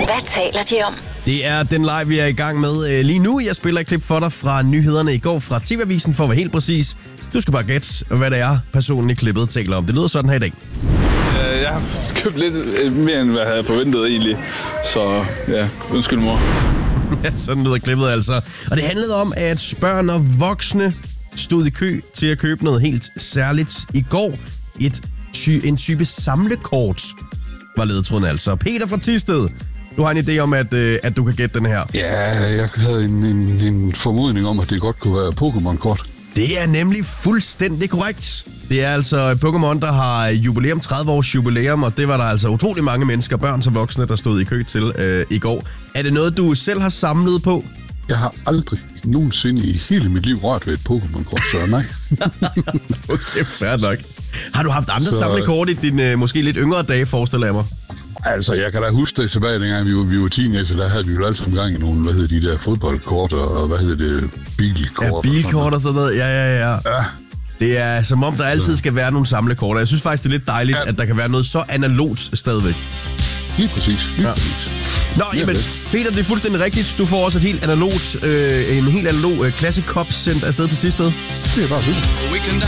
Hvad taler de om? Det er den live, vi er i gang med lige nu. Jeg spiller et klip for dig fra nyhederne i går fra TV-avisen, for at være helt præcis. Du skal bare gætte, hvad det er, personen i klippet taler om. Det lyder sådan her i dag. Jeg har købt lidt mere, end hvad jeg havde forventet egentlig. Så ja, undskyld mor. Ja, sådan lyder klippet altså. Og det handlede om, at børn og voksne stod i kø til at købe noget helt særligt i går. En type samlekort var ledetråden altså. Peter fra Thisted, du har en idé om, at du kan gætte den her. Ja, jeg havde en formodning om, at det godt kunne være Pokémon-kort. Det er nemlig fuldstændig korrekt. Det er altså Pokémon, der har jubilæum, 30 års jubilæum, og det var der altså utrolig mange mennesker, børn som voksne, der stod i kø til i går. Er det noget, du selv har samlet på? Jeg har aldrig nogensinde i hele mit liv rørt ved et Pokémon-kort, så nej. Okay, fair nok. Har du haft andre samlekort i dine måske lidt yngre dage, forestiller jeg mig? Altså, jeg kan da huske det tilbage, dengang vi var teenager, der havde vi jo alle sammen gang i nogle, de der fodboldkort og bilkort. Ja, bilkort og sådan noget, ja. Det er som om, der altid skal være nogle samlekort, og jeg synes faktisk, det er lidt dejligt, at der kan være noget så analogt stadigvæk. Lige præcis. Nå, jamen, Peter, det er fuldstændig rigtigt. Du får også et helt analogt, en helt analog Classic Cup sendt afsted til sidste sted. Det er bare super.